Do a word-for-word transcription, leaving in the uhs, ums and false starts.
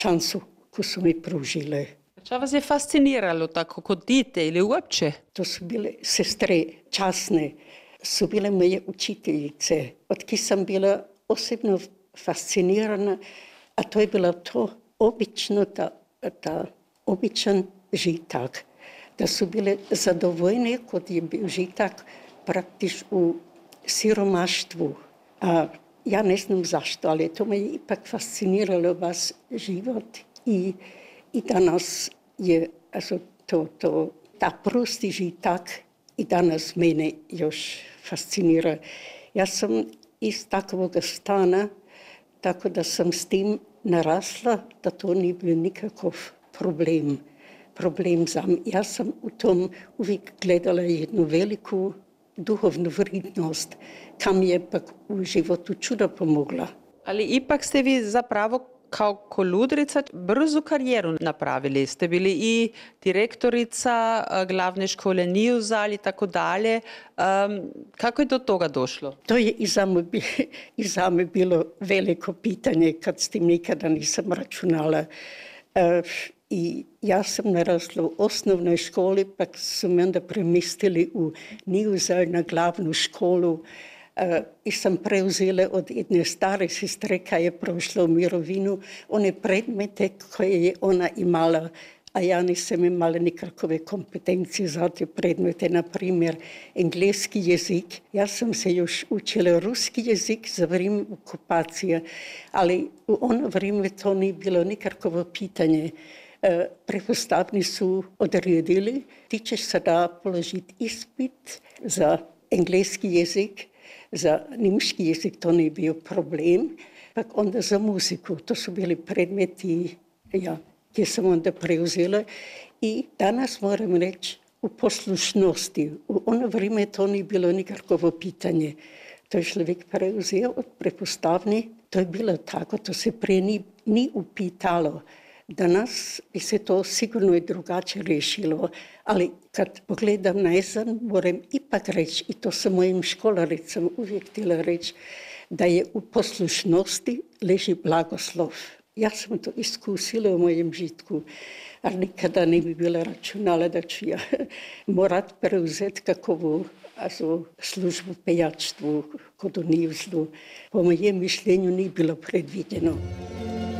šansu, ko su mi pružile. Čo vas je fasciniralo tako kod dite ili uopće? To su bile sestre časne, su bile moje učiteljice, od ki sam bila osobno fascinirana, a to je bilo to obično, ta, ta običan žitak. Da su bile zadovoljne kod je bio žitak praktič u siromaštvu. A ja ne znam zašto, ali to me je ipak fasciniralo vas život i, i danas je also, to, to, ta prosti žitak i danas mene još fascinira. Ja sam iz takvog stana, tako da sam s tim narasla, da to nije bio nikakav problem. Problem za me. Ja sam u tom uvijek gledala jednu veliku duhovnu vrednost, kam je pak u životu čudo pomogla. Ali ipak ste vi zapravo kao koludrica brzu karijeru napravili. Ste bili i direktorica glavne škole Nijuzal i tako dalje. Um, kako je do toga došlo? To je i za me, i za me bilo veliko pitanje, kad s tim nikada nisam računala. Uh, I ja sam narasla u osnovnoj školi, pa su me onda premistili u Nijuzal na glavnu školu. Uh, I sam preuzela od jedne stare sestre koja je prošla u mirovinu one predmete koje je ona imala, a ja nisam imala nikakve kompetencije za te predmete, na primjer engleski jezik. Ja sam se još učila ruski jezik za vrijeme okupacije, ali u ono vrijeme to nije bilo nikakvo pitanje. Uh, pretpostavni su odredili, ti ćeš sada položiti ispit za engleski jezik, za nimški jezik to nije bio problem, pa onda za muziku. To su bili predmeti, ja, gdje sam onda preuzela. I danas moram reći u poslušnosti. U ono vrijeme to nije bilo nikakvo pitanje. To je človek preuzeo od pretpostavni. To je bilo tako, to se prije ni, ni upitalo. Danas bi se to sigurno i drugačije rešilo, ali kad pogledam nazad, moram ipak reći, i to sam mojim školaricama uvijek htjela reći, da je u poslušnosti leži blagoslov. Ja sam to iskusila u mojem žitku, ali nikada ne bi bila računala da ću ja morat preuzeti kakovu also, službu pejačstvu kod u Nijuzlu. Po mojem mišljenju nije bilo predvidjeno.